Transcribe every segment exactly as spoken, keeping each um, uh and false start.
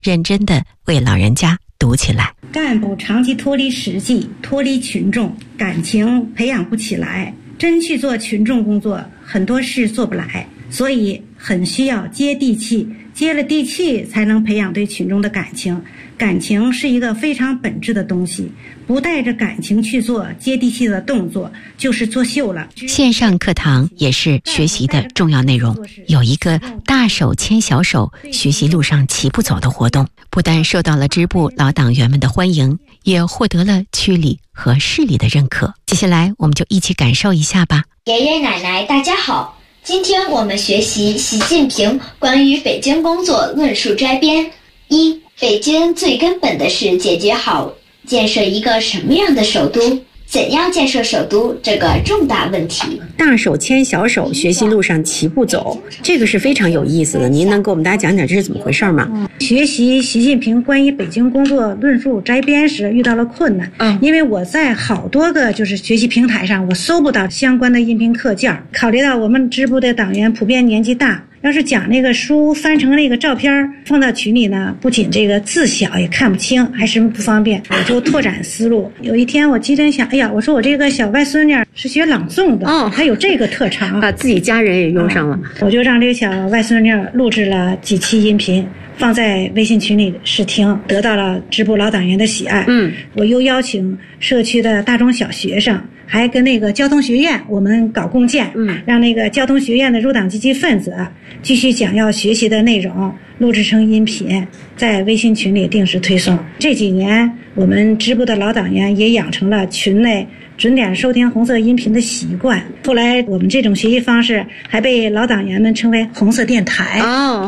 认真地为老人家读起来。 干部长期脱离实际，脱离群众，感情培养不起来，真去做群众工作，很多事做不来，所以很需要接地气，接了地气才能培养对群众的感情。感情是一个非常本质的东西，不带着感情去做接地气的动作，就是作秀了。 线上课堂也是学习的重要内容，有一个大手牵小手学习路上齐步走的活动，不但受到了支部老党员们的欢迎，也获得了区里和市里的认可。接下来我们就一起感受一下吧。 爷爷奶奶大家好，今天我们学习习近平关于北京工作论述摘编。一、北京最根本的是解决好建设一个什么样的首都，怎样建设首都这个重大问题。 大手牵小手，学习路上齐步走，这个是非常有意思的。您能给我们大家讲讲这是怎么回事吗？ 学习习近平关于北京工作论述摘编时遇到了困难，嗯，因为我在好多个就是学习平台上我搜不到相关的音频课件，考虑到我们支部的党员普遍年纪大，要是讲那个书翻成那个照片放到群里呢，不仅这个字小也看不清，还十分不方便，我就拓展思路。有一天我机灵想，哎呀，我说我这个小外孙女是学朗诵的，哦，还有这个特长， 把自己家人也用上了， 我就让这个小外孙女录制了几期音频，放在微信群里试听，得到了支部老党员的喜爱。嗯，我又邀请社区的大中小学生，还跟那个交通学院我们搞共建，嗯，让那个交通学院的入党积极分子继续将要学习的内容录制成音频，在微信群里定时推送。这几年我们支部的老党员也养成了群内准点收听红色音频的习惯，后来我们这种学习方式还被老党员们称为红色电台。哦，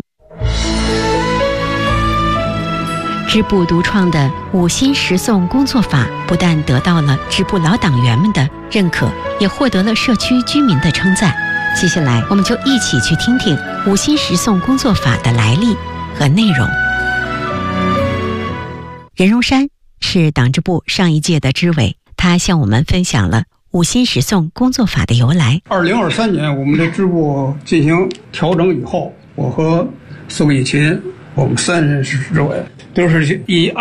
支部独创的五新十颂工作法不但得到了支部老党员们的认可，也获得了社区居民的称赞。接下来我们就一起去听听五新十颂工作法的来历和内容。任荣山是党支部上一届的支委，他向我们分享了五新十颂工作法的由来。 二零二三年我们的支部进行调整以后，我和宋以勤我们三人是支委，都是以